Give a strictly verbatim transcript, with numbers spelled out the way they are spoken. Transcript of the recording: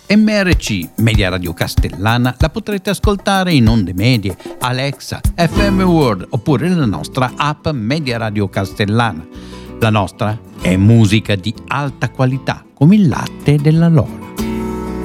M R C, Media Radio Castellana, la potrete ascoltare in onde medie, Alexa, F M World oppure la nostra app Media Radio Castellana. La nostra è musica di alta qualità, come il latte della Loro.